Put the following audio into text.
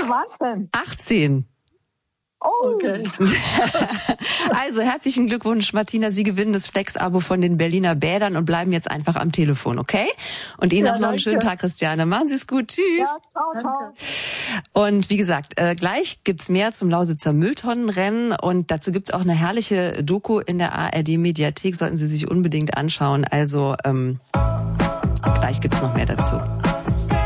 alt war's denn? 18. Oh. Okay. Also herzlichen Glückwunsch, Martina. Sie gewinnen das Flex-Abo von den Berliner Bädern und bleiben jetzt einfach am Telefon, okay? Und Ihnen auch noch einen schönen Tag, Christiane. Machen Sie es gut. Tschüss. Ja, ciao, ciao. Und wie gesagt, gleich gibt's mehr zum Lausitzer Mülltonnenrennen und dazu gibt's auch eine herrliche Doku in der ARD-Mediathek. Sollten Sie sich unbedingt anschauen. Also gleich gibt's noch mehr dazu.